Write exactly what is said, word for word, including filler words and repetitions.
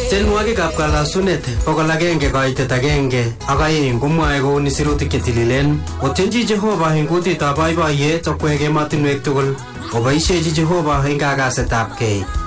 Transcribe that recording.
Tienwogikab kalasunet bokol agenge koitet agenge ak aeng komwae kouni sirutik chetililen. Otyenji Jehova eng kutitab boiboiyet okwek emotinwek tugul. Oboisiechi Jehova eng kagasetab kei.